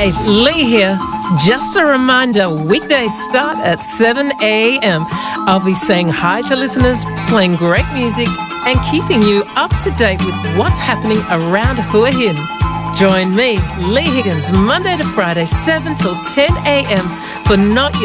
Hey, Lee here. Just a reminder, weekdays start at 7 a.m. I'll be saying hi to listeners, playing great music, and keeping you up to date with what's happening around Hua Hin. Join me, Lee Higgins, Monday to Friday, 7 till 10 a.m. for Not Your